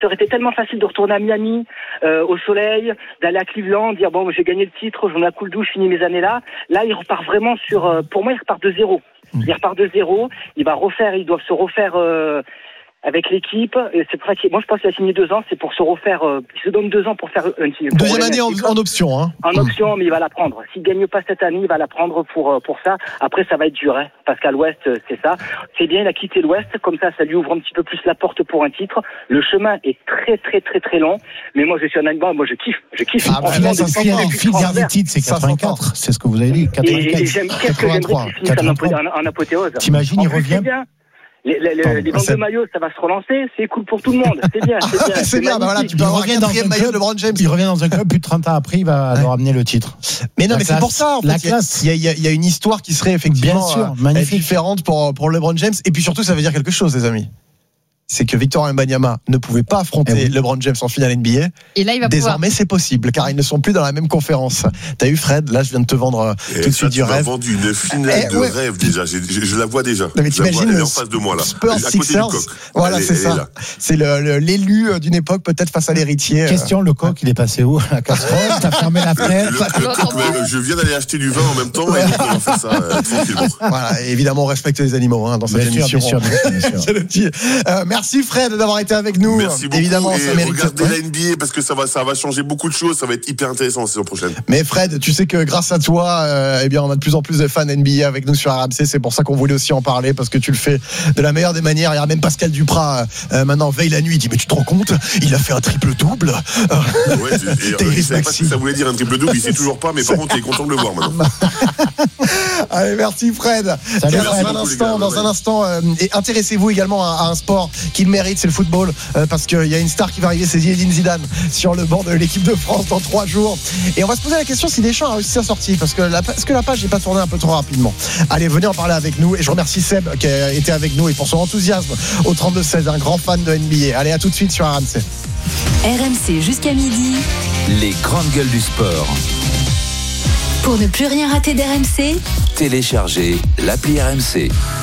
Ça aurait été tellement facile de retourner à Miami, au soleil, d'aller à Cleveland, dire bon, j'ai gagné le titre, j'en ai un coup le douche, je finis mes années là. Là, il repart vraiment pour moi, il repart de zéro. Il repart de zéro. Ils doivent se refaire avec l'équipe. Et c'est pour ça moi, je pense qu'il a signé 2 ans. C'est pour se refaire. Il se donne 2 ans pour faire une deuxième année en option. Hein. En option, mais il va la prendre. S'il gagne pas cette année, il va la prendre pour ça. Après, ça va être dur, hein, parce qu'à l'Ouest, c'est ça. C'est bien, il a quitté l'Ouest. Comme ça lui ouvre un petit peu plus la porte pour un titre. Le chemin est très, très, très, très long. Mais moi, je suis un animal. Moi, je kiffe. Il file dernier titre, c'est 84. C'est ce que vous avez dit. 84. Et qu'est-ce que j'aimerais qu'il finisse en apothéose. T'imagines, il revient. Les ventes de maillots, ça va se relancer, c'est cool pour tout le monde, c'est bien. C'est bien, voilà, tu peux avoir un 4e maillot de LeBron James. Il revient dans un club, plus de 30 ans après, il va leur amener le titre. Mais non, mais c'est pour ça, en fait, il y a une histoire qui serait effectivement différente pour LeBron James, et puis surtout, ça veut dire quelque chose, les amis. C'est que Victor Wembanyama ne pouvait pas affronter LeBron James en finale NBA. Et là, il va désormais, c'est possible, car ils ne sont plus dans la même conférence. T'as eu Fred, là, je viens de te vendre tout de suite du rêve. Tu m'as vendu une finale de rêve déjà. Je la vois déjà. Non, mais t'imagines, elle est en face de moi là. Spurs Sixers. Voilà, c'est ça. C'est l'élu d'une époque, peut-être face à l'héritier. Question, le coq, il est passé où? La casserole, t'as fermé la fenêtre. Je viens d'aller acheter du vin en même temps, et donc on va faire ça tranquillement. Voilà, évidemment, on respecte les animaux dans cette émission. Bien sûr. Merci Fred d'avoir été avec nous. Merci beaucoup. Évidemment, et regardez la NBA parce que ça va changer beaucoup de choses. Ça va être hyper intéressant la saison prochaine. Mais Fred, tu sais que grâce à toi, on a de plus en plus de fans NBA avec nous sur RMC. C'est pour ça qu'on voulait aussi en parler, parce que tu le fais de la meilleure des manières. Il y a même Pascal Duprat maintenant veille la nuit. Il dit mais tu te rends compte, il a fait un triple-double. Je savais pas ce que ça voulait dire un triple-double. Il sait toujours pas, mais par contre il est content de le voir maintenant. Allez, merci Fred. Dans un instant, et intéressez-vous également à un sport qu'il mérite, c'est le football, parce qu'il y a une star qui va arriver, c'est Zinedine Zidane sur le banc de l'équipe de France dans 3 jours. Et on va se poser la question si Deschamps a réussi sa sortie, parce que la page n'est pas tournée un peu trop rapidement. Allez, venez en parler avec nous, et je remercie Seb qui a été avec nous et pour son enthousiasme au 32-16, un grand fan de NBA. Allez, à tout de suite sur RMC. RMC jusqu'à midi. Les grandes gueules du sport. Pour ne plus rien rater d'RMC, Téléchargez l'appli RMC.